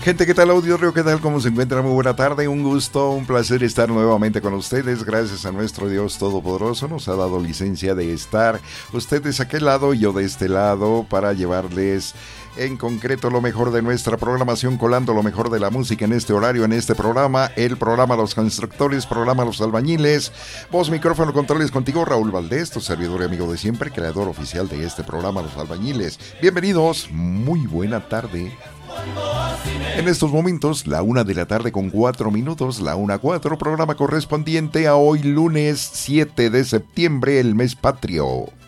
Gente, ¿qué tal, auditorio? ¿Qué tal? ¿Cómo se encuentra? Muy buena tarde, un gusto, un placer estar nuevamente con ustedes. Gracias a nuestro Dios Todopoderoso nos ha dado licencia de estar ustedes a aquel lado y yo de este lado para llevarles en concreto lo mejor de nuestra programación, colando lo mejor de la música en este horario, en este programa, el programa Los Constructores, programa Los Albañiles. Voz, micrófono, controles contigo, Raúl Valdés, tu servidor y amigo de siempre, creador oficial de este programa Los Albañiles. Bienvenidos, muy buena tarde. En estos momentos, la 1:04 p.m, la 1:04, programa correspondiente a hoy lunes 7 de septiembre, el mes patrio.